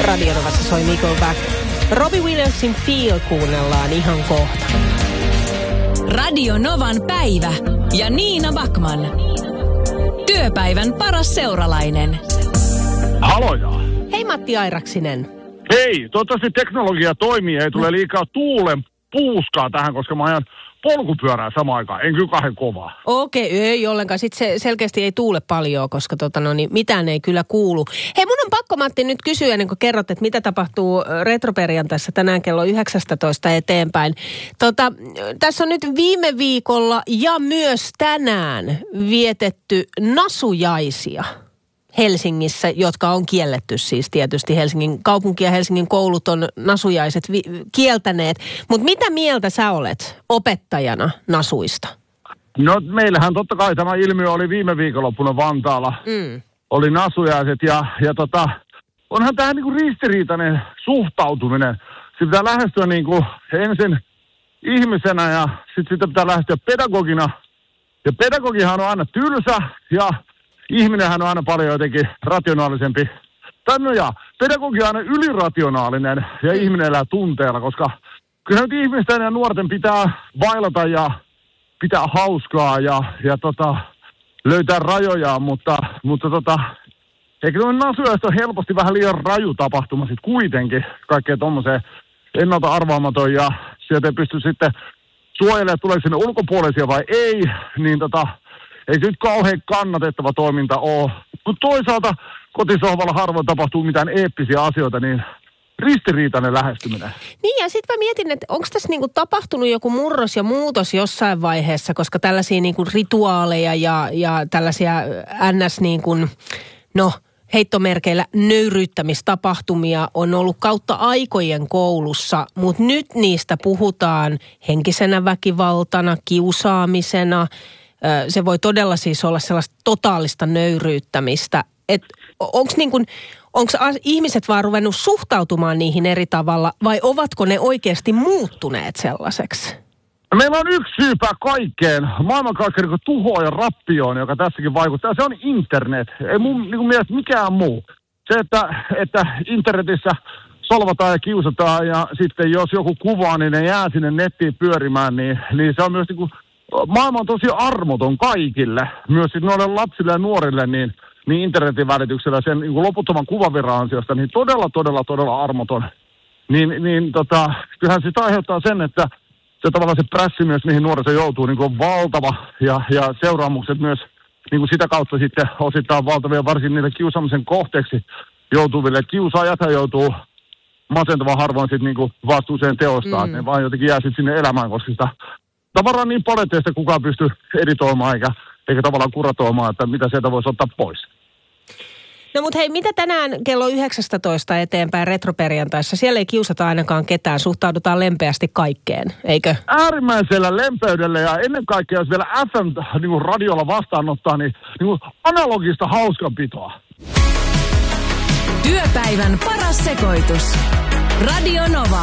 Radio Novassa soi Nickelback. Robbie Williamsin Feel kuunnellaan ihan kohta. Radio Novan päivä ja Niina Backman. Työpäivän paras seuralainen. Haloja. Hei Matti Airaksinen. Hei, toivottavasti teknologia toimii, ei tule liikaa tuulen puuskaa tähän, koska mä ajan polkupyörää samaan aikaan, en kyllä kahden kovaa. Okei, ei ollenkaan. Sitten se selkeästi ei tuule paljon, koska mitään ei kyllä kuulu. Hei, mun on pakko Matti nyt kysyä ennen kuin kerrot, että mitä tapahtuu retroperjantaissa tänään kello 19 eteenpäin. Tässä on nyt viime viikolla ja myös tänään vietetty nasujaisia Helsingissä, jotka on kielletty siis tietysti. Helsingin kaupunki ja Helsingin koulut on nasujaiset kieltäneet. Mutta mitä mieltä sä olet opettajana nasuista? No meillähän totta kai tämä ilmiö oli viime viikonloppuna Vantaalla. Oli nasujaiset ja onhan tämä niinku ristiriitainen suhtautuminen. Se pitää lähestyä niinku ensin ihmisenä ja sitten sitä pitää lähestyä pedagogina. Ja pedagogihan on aina tylsä ja ihminenhän on aina paljon jotenkin rationaalisempi. Pedagogia on aina ylirationaalinen ja ihminen elää tunteella, koska kyllä nyt ihmisten ja nuorten pitää vailata ja pitää hauskaa ja löytää rajojaan, mutta eikö tuon nasujaista ole helposti vähän liian raju tapahtuma sitten kuitenkin kaikkea tommoseen ennalta arvaamaton ja sieltä ei pysty sitten suojelemaan, tuleeko sinne ulkopuolisia vai ei, niin ei se nyt kauhean kannatettava toiminta ole. Mutta toisaalta kotisohvalla harvoin tapahtuu mitään eeppisiä asioita, niin ristiriitainen lähestyminen. Niin ja sitten mä mietin, että onko tässä niinku tapahtunut joku murros ja muutos jossain vaiheessa, koska tällaisia niinku rituaaleja ja tällaisia ns. Niinku, heittomerkeillä nöyryyttämistapahtumia on ollut kautta aikojen koulussa, mutta nyt niistä puhutaan henkisenä väkivaltana, kiusaamisena. Se voi todella siis olla sellaista totaalista nöyryyttämistä. Onko ihmiset vaan ruvennut suhtautumaan niihin eri tavalla vai ovatko ne oikeasti muuttuneet sellaiseksi? Meillä on yksi syypää kaikkeen maailmankaikkeuden tuhoon ja rappioon, joka tässäkin vaikuttaa. Se on internet. Ei mun mielestä mikään muu. Se, että internetissä solvataan ja kiusataan ja sitten jos joku kuvaa, niin ne jää sinne nettiin pyörimään, niin se on myös maailma on tosi armoton kaikille, myös sitten noille lapsille ja nuorille, niin internetin välityksellä sen niin loputtoman kuvavirran ansiosta, niin todella armoton. Kyllähän sitä aiheuttaa sen, että se tavallaan se prässi myös, mihin nuoriso joutuu, niin on valtava ja seuraamukset myös niin sitä kautta sitten osittain valtavia, varsin niille kiusaamisen kohteeksi joutuville. Kiusaajathan joutuu masentavan harvoin sitten niin vastuuseen teostaan, ne vaan jotenkin jää sitten sinne elämään, koska sitä tavaraa niin paljon, että sitä kukaan pystyy editoimaan eikä tavallaan kuratoimaan, että mitä sieltä voisi ottaa pois. No mutta hei, mitä tänään kello 19 eteenpäin retroperjantaissa? Siellä ei kiusata ainakaan ketään, suhtaudutaan lempeästi kaikkeen, eikö? Äärimmäisellä lempeydellä ja ennen kaikkea, jos vielä FM-radiolla vastaanottaa, niin analogista hauskanpitoa. Työpäivän paras sekoitus. Radio Nova.